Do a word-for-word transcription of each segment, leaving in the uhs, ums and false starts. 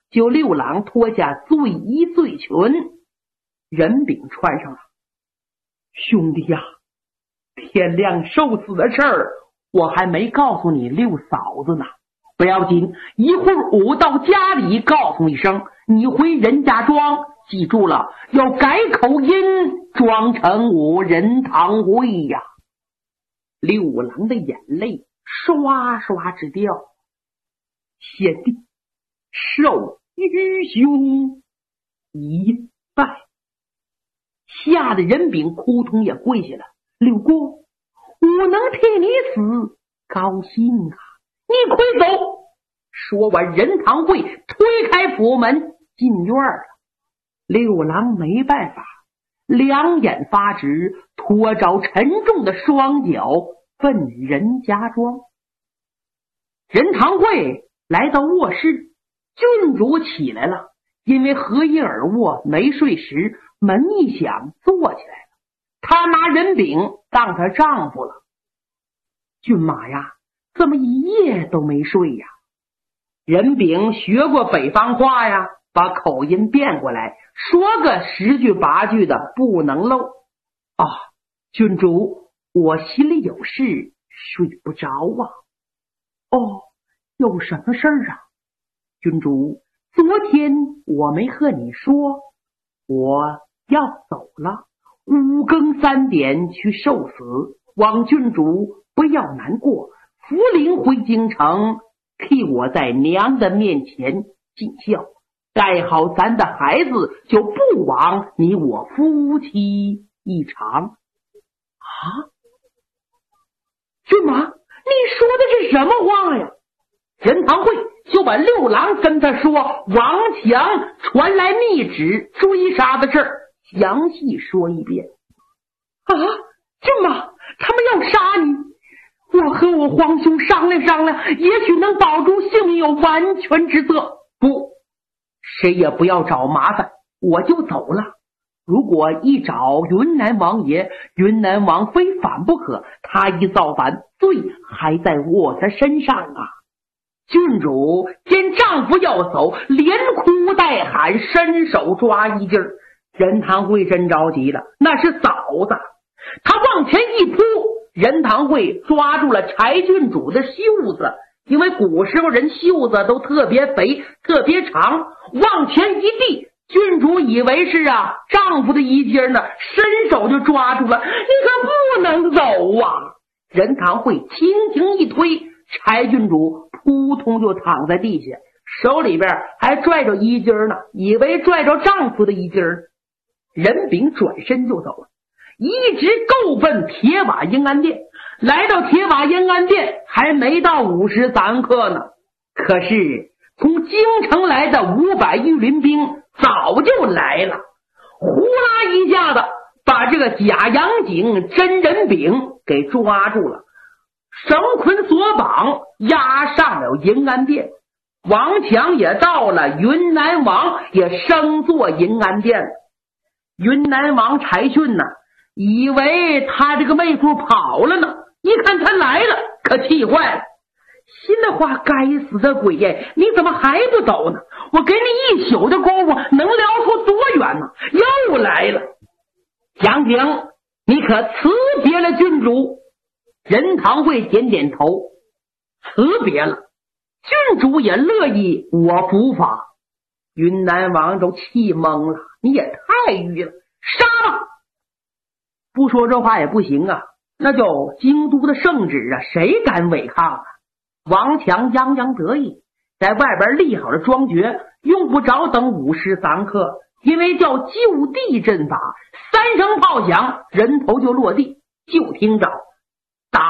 就六郎脱下罪衣罪裙，任炳穿上了。兄弟呀，天亮受死的事儿我还没告诉你六嫂子呢，不要紧，一会儿我到家里告诉一声，你回任家庄，记住了，要改口音，装成我任堂会呀。六郎的眼泪刷刷直掉，贤弟受愚兄一拜。吓得任炳扑通也跪下了。六哥，我能替你死，高兴啊！你快走！说完，任堂会推开府门进院了。六郎没办法，两眼发直，拖着沉重的双脚奔任家庄。任堂会来到卧室，郡主起来了，因为合衣而卧没睡时，门一响坐起来了。她拿任炳当她丈夫了。骏马呀，怎么一夜都没睡呀？任炳学过北方话呀，把口音变过来，说个十句八句的不能漏。啊，郡主，我心里有事，睡不着啊。哦，有什么事儿啊？郡主，昨天我没和你说，我要走了，五更三点去受死，望郡主不要难过，福临回京城，替我在娘的面前尽孝，带好咱的孩子，就不枉你我夫妻一场。啊，骏马，你说的是什么话呀？任堂会就把六郎跟他说王强传来密旨追杀的事儿详细说一遍。啊，骏马，他们要杀你，我和我皇兄商量商量，也许能保住性命，有完全之策。不，谁也不要找麻烦，我就走了。如果一找云南王爷，云南王非反不可，他一造反，罪还在我的身上啊。郡主见丈夫要走，连哭带喊，伸手抓衣襟儿。任堂会真着急了，那是嫂子，他往前一扑，任堂会抓住了柴郡主的袖子，因为古时候人袖子都特别肥特别长，往前一递，郡主以为是啊丈夫的衣襟呢，伸手就抓住了。你可不能走啊！任堂会轻轻一推，柴郡主扑通就躺在地下，手里边还拽着衣襟呢，以为拽着丈夫的衣襟。任炳转身就走了，一直够奔铁瓦营安殿。来到铁瓦营安殿还没到五时三刻呢，可是从京城来的五百御林兵早就来了，呼啦一下子把这个假洋警真任炳给抓住了，绳捆索绑，押上了营安殿。王强也到了，云南王也升坐营安殿了。云南王柴逊呢，以为他这个妹夫跑了呢，一看他来了，可气坏了，心里话，该死的鬼耶，你怎么还不走呢？我给你一宿的功夫，能撩出多远呢？又来了。杨景，你可辞别了郡主？任堂会点点头，辞别了。郡主也乐意我伏法。云南王都气懵了，你也太愚了，杀吧！不说这话也不行啊，那就京都的圣旨啊，谁敢违抗啊？王强洋洋得意，在外边立好了庄爵，用不着等午时三刻，因为叫就地阵法，三声炮响，人头就落地，就听着到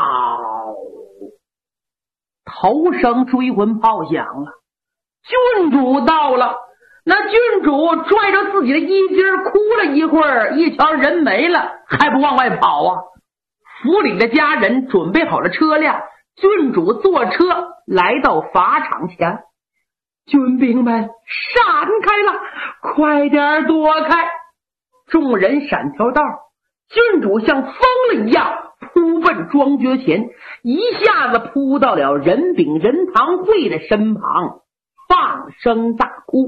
头声追魂炮响了，郡主到了。那郡主拽着自己的衣襟哭了一会儿，一瞧人没了，还不往外跑啊？府里的家人准备好了车辆，郡主坐车来到法场前。军兵们闪开了，快点躲开！众人闪条道，郡主像疯了一样扑奔庄爵前，一下子扑到了任炳任堂会的身旁，放声大哭。